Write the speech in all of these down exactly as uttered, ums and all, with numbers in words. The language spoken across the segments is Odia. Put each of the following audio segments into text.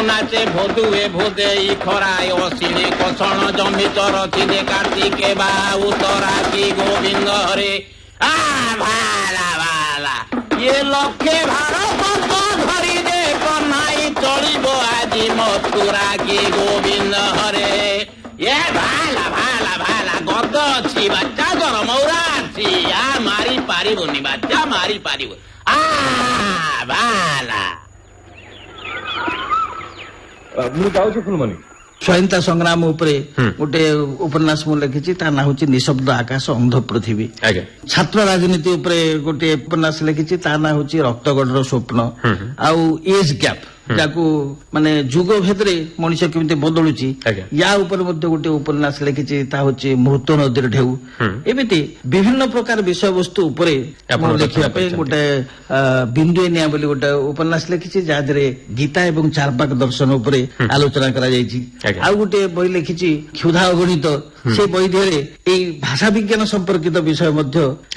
नाचे भोदुए भोदेई खराय असिने कषण जमिचर चिदे कार्तिके बा उतरा की गोविंद हरे आ भाला भाला ये लक्षे भारत धरी दे कन्हाई चलिबो आजी मथुरा की गोविंद हरे ये भाला भाला भाला गद अछि बाच्चा घर मौरा अछि आ मारी पारिबोनी बाच्चा मारी पारिबो आ भाला ମୁଁ ଯାଉଛି ଫୁଲମଣି ସ୍ୱାଧୀନତା ସଂଗ୍ରାମ ଉପରେ ଗୋଟେ ଉପନ୍ୟାସ ମୁଁ ଲେଖିଛି ତା ନାଁ ହଉଛି ନିଶବ୍ଦ ଆକାଶ ଅନ୍ଧ ପୃଥିବୀ। ଛାତ୍ର ରାଜନୀତି ଉପରେ ଗୋଟେ ଉପନ୍ୟାସ ଲେଖିଛି ତା ନାଁ ହଉଛି ରକ୍ତଗଡ଼ର ସ୍ୱପ୍ନ। ଆଉ ଏଜ୍ ଗ୍ୟାପ୍ ଯାକୁ ମାନେ ଯୁଗ ଭେଦରେ ମଣିଷ କେମିତି ବଦଳୁଛି ୟା ଉପରେ ମଧ୍ୟ ଗୋଟେ ଉପନ୍ୟାସ ଲେଖିଛି ତା ହଉଛି ମୁହୂର୍ତ୍ତ ନଦୀର ଢେଉ। ଏମିତି ବିଭିନ୍ନ ପ୍ରକାର ବିଷୟବସ୍ତୁ ଉପରେ ଲେଖିବା ପାଇଁ ଗୋଟେ ବିନ୍ଦୁ ନିଆ ବୋଲି ଗୋଟେ ଉପନ୍ୟାସ ଲେଖିଛି ଯାହା ଦେହରେ ଗୀତା ଏବଂ ଚାର୍ବାକ ଦର୍ଶନ ଉପରେ ଆଲୋଚନା କରାଯାଇଛି। ଆଉ ଗୋଟେ ବହି ଲେଖିଛି କ୍ଷୁଧା ଅଗଣିତ ସେ ବହି ଦେହରେ ଏଇ ଭାଷା ବିଜ୍ଞାନ ସମ୍ପର୍କିତ ବିଷୟ ମଧ୍ୟ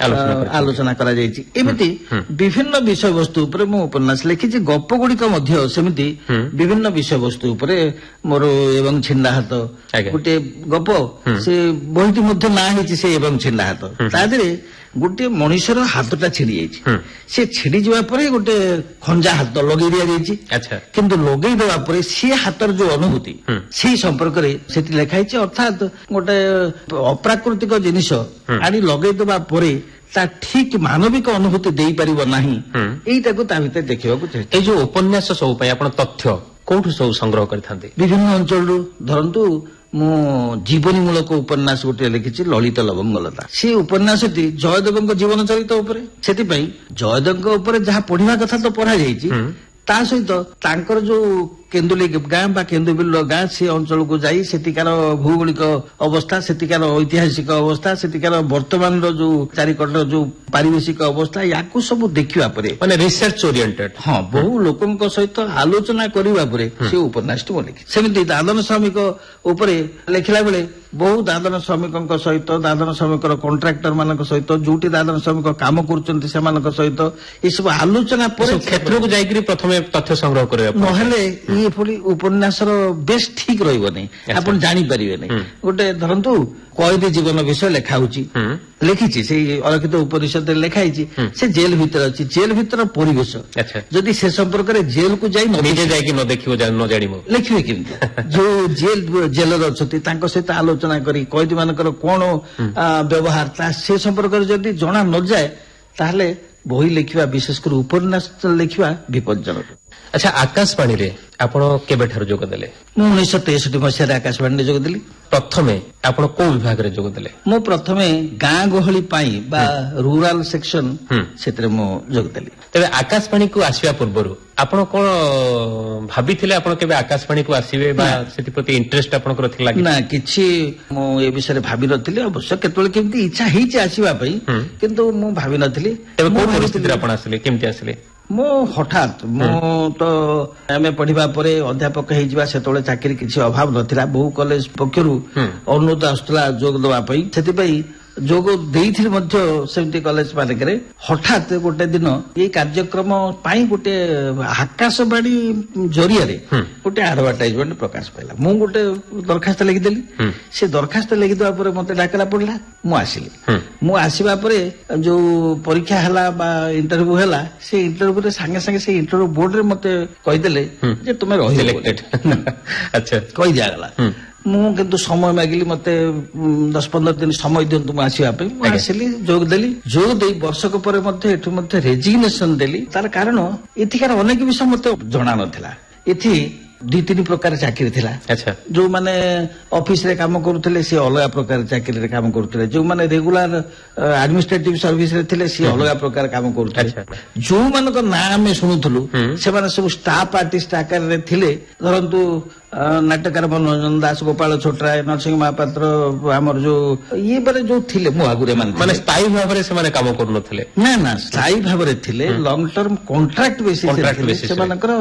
ଆଲୋଚନା କରାଯାଇଛି। ଏମିତି ବିଭିନ୍ନ ବିଷୟବସ୍ତୁ ଉପରେ ମୁଁ ଉପନ୍ୟାସ ଲେଖିଛି। ଗପ ଗୁଡିକ ମଧ୍ୟ ସେମିତି ବିଭିନ୍ନ ବିଷୟବସ୍ତୁ ଉପରେ ମୋର ଏବଂ ଛିଣ୍ଡା ହାତ ଗୋଟେ ଗପ ସେ ବହିଟି ମଧ୍ୟ ନାଁ ହେଇଛି ସେ ଏବଂ ଛିଣ୍ଡା ହାତ। ତା ଦେହରେ ଗୋଟେ ମଣିଷର ହାତଟା ଛିଡି ଯାଇଛି ସେ ଛିଡି ଯିବା ପରେ ଗୋଟେ ଖଞ୍ଜା ହାତ ଲଗେଇ ଦିଆଯାଇଛି କିନ୍ତୁ ଲଗେଇ ଦେବା ପରେ ସେ ହାତର ଯୋଉ ଅନୁଭୂତି ସେଇ ସମ୍ପର୍କରେ ସେଠି ଲେଖା ହେଇଛି। ଅର୍ଥାତ୍ ଗୋଟେ ଅପ୍ରାକୃତିକ ଜିନିଷ ଆଣି ଲଗେଇଦେବା ପରେ ତା ଠିକ ମାନବିକ ଅନୁଭୂତି ଦେଇପାରିବ ନାହିଁ ଏଇଟାକୁ ତା ଭିତରେ ଦେଖିବାକୁ ଚାହେଁ। ଏଇ ଯୋଉ ଉପନ୍ୟାସ ସବୁ ପାଇଁ ଆପଣ ତଥ୍ୟ କୋଉଠୁ ସବୁ ସଂଗ୍ରହ କରିଥାନ୍ତି? ବିଭିନ୍ନ ଅଞ୍ଚଳରୁ ଧରନ୍ତୁ ମୁଁ ଜୀବନୀମୂଳକ ଉପନ୍ୟାସ ଗୋଟେ ଲେଖିଛି ଲଳିତ ଲବଙ୍ଗଲତା। ସେ ଉପନ୍ୟାସଟି ଜୟଦେବଙ୍କ ଜୀବନ ଚରିତ ଉପରେ। ସେଥିପାଇଁ ଜୟଦେବଙ୍କ ଉପରେ ଯାହା ପଢିବା କଥା ତ ପଢାଯାଇଛି ତା ସହିତ ତାଙ୍କର ଯୋଉ କେନ୍ଦୁଲି ଗାଁ ବା କେନ୍ଦୁବିଲ ଗାଁ ସେ ଅଞ୍ଚଳକୁ ଯାଇ ସେଠିକାର ଭୌଗୋଳିକ ଅବସ୍ଥା ସେଠିକାର ଐତିହାସିକ ଅବସ୍ଥା ସେଠିକାର ବର୍ତ୍ତମାନର ଯୋଉ ଚାରିକଟର ଯୋଉ ପାରିବେଶିକ ଅବସ୍ଥା ୟାକୁ ସବୁ ଦେଖିବା ପରେ ମାନେ ରିସର୍ଚ୍ଚ ଓରିଏଣ୍ଟେଡ୍ ହଁ ବହୁ ଲୋକଙ୍କ ସହିତ ଆଲୋଚନା କରିବା ପରେ ସେ ଉପନ୍ୟାସଟି ମୁଁ ଲେଖିଛି। ସେମିତି ଦାଦନ ଶ୍ରମିକ ଉପରେ ଲେଖିଲା ବେଳେ ବହୁ ଦାଦନ ଶ୍ରମିକଙ୍କ ସହିତ ଦାଦନ ଶ୍ରମିକର କଣ୍ଟ୍ରାକ୍ଟର ମାନଙ୍କ ସହିତ ଯୋଉଠି ଦାଦନ ଶ୍ରମିକ କାମ କରୁଛନ୍ତି ସେମାନଙ୍କ ସହିତ ଏସବୁ ଆଲୋଚନା ପରେ କ୍ଷେତ୍ରକୁ ଯାଇକରି ପ୍ରଥମେ ତଥ୍ୟ ସଂଗ୍ରହ କରିବା ନହେଲେ ଏଭଳି ଉପନ୍ୟାସର ବେଶ ଠିକ ରହିବ ନାହିଁ ଆପଣ ଜାଣିପାରିବେ ନାହିଁ। ଗୋଟେ ଧରନ୍ତୁ କଏଦୀ ଜୀବନ ବିଷୟ ଲେଖା ହଉଛି ଲେଖିଛି ସେଇ ଅଲିଖିତ ଉପନିଷଦରେ ଲେଖା ହେଇଛି ସେ ଜେଲ ଭିତରେ ଅଛି ଜେଲ ଭିତର ପରିବେଶ ଯଦି ସେ ସମ୍ପର୍କରେ ଜେଲକୁ ଯାଇ ନିଜେ ଯାଇକି ନ ଦେଖିବ ନ ଜାଣିବ ଲେଖିବେ କେମିତି? ଯୋଉ ଜେଲ ଜେଲରେ ଅଛନ୍ତି ତାଙ୍କ ସହିତ ଆଲୋଚନା କରି କଏଦୀ ମାନଙ୍କର କଣ ବ୍ୟବହାର ତା ସେ ସମ୍ପର୍କରେ ଯଦି ଜଣା ନଯାଏ ତାହେଲେ ବହି ଲେଖିବା ବିଶେଷ କରି ଉପନ୍ୟାସ ଲେଖିବା ବିପଜ୍ଜନକ। ଆଚ୍ଛା ଆକାଶବାଣୀରେ ଆପଣ କେବେଠାରୁ ଯୋଗ ଦେଲେ? ମୁଁ ଉଣେଇଶହ ତେଷଠି ମସିହାରେ ଆକାଶବାଣୀରେ ଯୋଗ ଦେଲି। ପ୍ରଥମେ ଆପଣ କୋଉ ବିଭାଗରେ ଯୋଗ ଦେଲେ? ମୁଁ ପ୍ରଥମେ ଗାଁ ଗହଳି ପାଇଁ ବା ରୁରାଲ ସେକ୍ସନ ସେଥିରେ ମୁଁ ଯୋଗ ଦେଲି। ତେବେ ଆକାଶବାଣୀକୁ ଆସିବା ପୂର୍ବରୁ ଆପଣ କଣ ଭାବିଥିଲେ ଆପଣ କେବେ ଆକାଶବାଣୀକୁ ଆସିବେ ବା ସେଥିପ୍ରତି ଇଣ୍ଟରେଷ୍ଟ ଆପଣଙ୍କର ଥିଲା? ନା କିଛି ମୁଁ ଏ ବିଷୟରେ ଭାବିନଥିଲି। ଅବଶ୍ୟ କେତେବେଳେ କେମିତି ଇଚ୍ଛା ହେଇଛି ଆସିବା ପାଇଁ କିନ୍ତୁ ମୁଁ ଭାବିନଥିଲି। ତେବେ କୋଉ ପରିସ୍ଥିତିରେ ଆପଣ ଆସିଲେ କେମିତି ଆସିଲେ? ମୁଁ ହଠାତ୍ ମୁଁ ତ ଏମ୍ ଏ ପଢିବା ପରେ ଅଧ୍ୟାପକ ହେଇଯିବା ସେତେବେଳେ ଚାକିରି କିଛି ଅଭାବ ନଥିଲା। ବହୁ କଲେଜ ପକ୍ଷରୁ ଅନୁରୋଧ ଆସୁଥିଲା ଯୋଗ ଦେବା ପାଇଁ ସେଥିପାଇଁ ଯୋଗ ଦେଇଥିଲି ମଧ୍ୟ ସେମିତି କଲେଜ ମାନଙ୍କରେ। ହଠାତ୍ ଗୋଟେ ଦିନ ଏଇ କାର୍ଯ୍ୟକ୍ରମ ପାଇଁ ଗୋଟେ ଆକାଶବାଣୀ ଜରିଆରେ ଗୋଟେ ଆଡଭର୍ଟାଇଜମେଣ୍ଟ ପ୍ରକାଶ ପାଇଲା। ମୁଁ ଗୋଟେ ଦରଖାସ୍ତ ଲେଖିଦେଲି। ସେ ଦରଖାସ୍ତ ଲେଖିଦେବା ପରେ ମତେ ଡାକରା ପଡିଲା ମୁଁ ଆସିଲି। ମୁଁ ଆସିବା ପରେ ଯୋଉ ପରୀକ୍ଷା ହେଲା ବା ଇଣ୍ଟରଭ୍ୟୁ ହେଲା ସେ ଇଣ୍ଟରଭ୍ୟୁରେ ସାଙ୍ଗେ ସାଙ୍ଗେ ସେ ଇଣ୍ଟରଭ୍ୟୁ ବୋର୍ଡରେ ମତେ କହିଦେଲେ ଯେ ତୁମେ ରହିବ କହିଦିଆଗଲା। ମୁଁ କିନ୍ତୁ ସମୟ ମାଗିଲି ମତେ ଦଶ ପନ୍ଦର ଦିନ ସମୟ ଦିଅନ୍ତୁ ମୁଁ ଆସିବା ପାଇଁ। ମୁଁ ଆସିଲି ଯୋଗ ଦେଲି। ଯୋଗ ଦେଇ ବର୍ଷକ ପରେ ମଧ୍ୟ ଏଠୁ ମଧ୍ୟ ରେଜିଗ୍ନେସନ ଦେଲି। ତାର କାରଣ ଏଠିକାର ଅନେକ ବିଷୟ ମତେ ଜଣା ନଥିଲା। ଏଠି ଦୁଇ ତିନି ପ୍ରକାର ଚାକିରି ଥିଲା। ଯୋଉମାନେ ଅଫିସରେ କାମ କରୁଥିଲେ ସେ ଅଲଗା ପ୍ରକାର ଚାକିରିରେ କାମ କରୁଥିଲେ। ଯୋଉମାନେ ରେଗୁଲାର ଆଡମିନିଷ୍ଟ୍ରେଟିଭ ସର୍ଭିସରେ ଥିଲେ ସେ ଅଲଗା ପ୍ରକାର କାମ କରୁଥିଲେ। ଯୋଉମାନଙ୍କ ନାଁ ଆମେ ଶୁଣୁଥିଲୁ ସେମାନେ ସବୁ ଷ୍ଟାଫ ଆର୍ଟିଷ୍ଟ ଆକାରରେ ଥିଲେ। ଧରନ୍ତୁ ନାଟ୍ୟକାର ମନୋରଞ୍ଜନ ଦାସ ଗୋପାଳ ଛୋଟରାୟ ନରସିଂହ ମହାପାତ୍ର ଆମର ଯୋଉ ଇଏ ପରେ ଯୋଉ ଥିଲେ ମୋ ଆଗରୁ ଏମାନେ ମାନେ ସ୍ଥାୟୀ ଭାବରେ ସେମାନେ କାମ କରୁନଥିଲେ। ନା ନା ସ୍ଥାୟୀ ଭାବରେ ଥିଲେ ଲଙ୍ଗ ଟର୍ମ କଣ୍ଟ୍ରାକ୍ଟ ବେସିସ୍ ସେମାନଙ୍କର